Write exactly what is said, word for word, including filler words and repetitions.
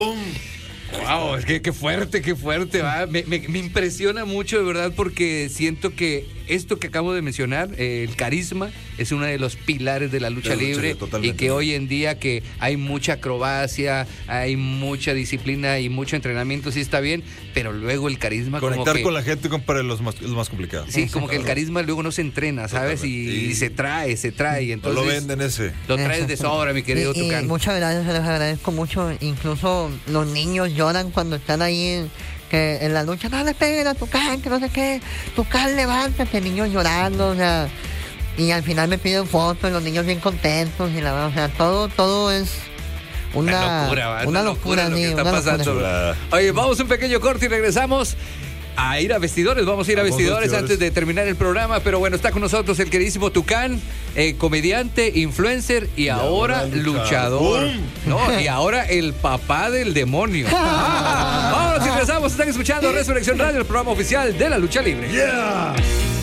Wow, es que qué fuerte, qué fuerte, va. Me, me, me impresiona mucho, de verdad, porque siento que esto que acabo de mencionar, eh, el carisma, es uno de los pilares de la lucha, de la lucha libre, totalmente. Y que hoy en día que hay mucha acrobacia, hay mucha disciplina y mucho entrenamiento, sí está bien, pero luego el carisma conectar como que, con la gente para los más, los más complicado. Sí, como que el carisma luego no se entrena, ¿sabes? Y, y se trae, se trae, y entonces no lo venden ese. Lo traes de sobra, mi querido y, Tucán. Y muchas gracias, les agradezco mucho. Incluso los niños lloran cuando están ahí en, que en la lucha. No le peguen a Tucán, que no sé qué. Tucán, levántate, niños llorando, o sea. Y al final me piden fotos, los niños bien contentos. Y la verdad, o sea, todo, todo es una, una locura, ¿va? Una, una locura, locura lo sí, que está una pasando. locura. Oye, vamos a un pequeño corte y regresamos a ir a vestidores. Vamos a ir a vestidores, vestidores antes de terminar el programa. Pero bueno, está con nosotros el queridísimo Tucán, eh, comediante, influencer y, y ahora, ahora luchador. No, y ahora el papá del demonio. Vámonos y regresamos. Están escuchando Resurrección Radio, el programa oficial de la lucha libre. Yeah.